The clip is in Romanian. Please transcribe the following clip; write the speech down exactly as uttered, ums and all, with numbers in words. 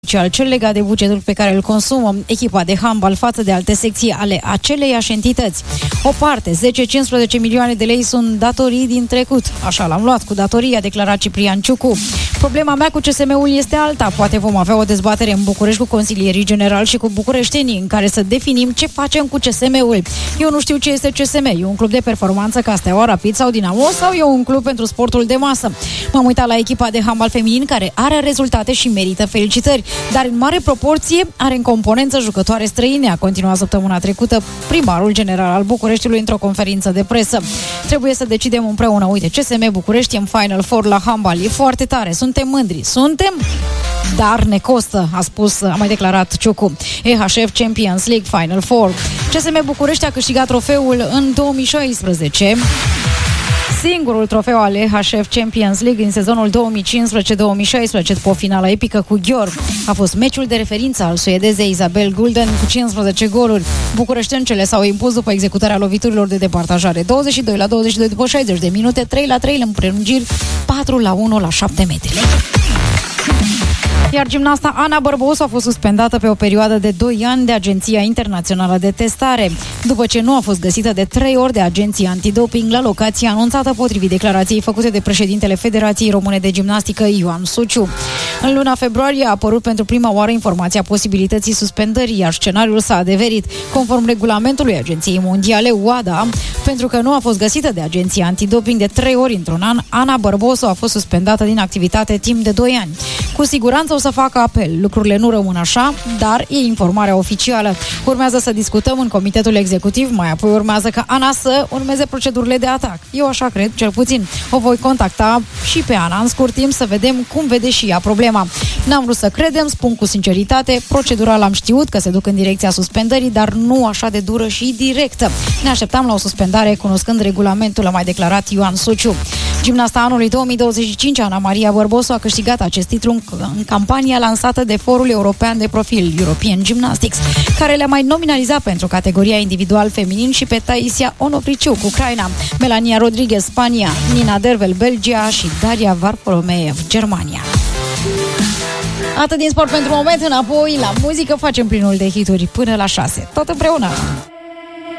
cel legat de bugetul pe care îl consumă echipa de handbal față de alte secții ale aceleiași entități. O parte, zece cincisprezece milioane de lei, sunt datorii din trecut. Așa l-am luat cu datorii, a declarat Ciprian Ciucu. Problema mea cu C S M-ul este alta. Poate vom avea o dezbatere în București cu consilierii generali și cu bucureștenii în care să definim ce facem cu C S M-ul. Eu nu știu ce este C S M. E un club de performanță ca Steaua, Rapid sau Dinamo sau e un club pentru sportul de masă? M-am uitat la echipa de handbal feminin care are rezultate și merită felicitări, dar în mare proporție are în componență jucătoare străine, a continuat săptămâna trecută primarul general al Bucureștiului într-o conferință de presă. Trebuie să decidem împreună. Uite, C S M București e în Final Four la handbal. E foarte tare. Suntem mândri. Suntem? Dar ne costă, a spus, a mai declarat Ciucu. E H F Champions League Final Four. C S M București a câștigat trofeul în două mii șaisprezece. Singurul trofeu al E H F Champions League în sezonul două mii cincisprezece două mii șaisprezece, după o finală epică cu Gheorg. A fost meciul de referință al suedezei Isabel Gulden cu cincisprezece goluri. Bucureștencele s-au impus după executarea loviturilor de departajare douăzeci și doi la douăzeci și doi după șaizeci de minute, trei la trei în prelungiri, patru la unu la șapte metri. Iar gimnasta Ana Bărbosu a fost suspendată pe o perioadă de doi ani de Agenția Internațională de Testare, după ce nu a fost găsită de trei ori de Agenția Antidoping la locația anunțată potrivit declarației făcute de președintele Federației Române de Gimnastică, Ioan Suciu. În luna februarie a apărut pentru prima oară informația posibilității suspendării, iar scenariul s-a adeverit, conform regulamentului Agenției Mondiale U A D A, pentru că nu a fost găsită de Agenția Antidoping de trei ori într-un an. Ana Bărbosu a fost suspendată din activitate timp de doi ani. Cu siguranță o să facă apel. Lucrurile nu rămân așa, dar e informarea oficială. Urmează să discutăm în comitetul executiv, mai apoi urmează ca Ana să urmeze procedurile de atac. Eu așa cred, cel puțin. O voi contacta și pe Ana în scurt timp să vedem cum vede și ea problema. N-am vrut să credem, spun cu sinceritate, procedural am știut că se duc în direcția suspendării, dar nu așa de dură și directă. Ne așteptam la o suspendare cunoscând regulamentul, a mai declarat Ioan Suciu. Gimnasta anului două mii douăzeci și cinci, Ana Maria Bărbosu, a câștigat acest titlu în, în campania lansată de Forul European de Profil, European Gymnastics, care le-a mai nominalizat pentru categoria individual feminin și pe Taisia Onovriciu, Ucraina, Melania Rodriguez, Spania, Nina Dervel, Belgia și Daria Varfolomeev, Germania. Atât din sport pentru moment, înapoi la muzică facem plinul de hituri până la șase. Tot împreună!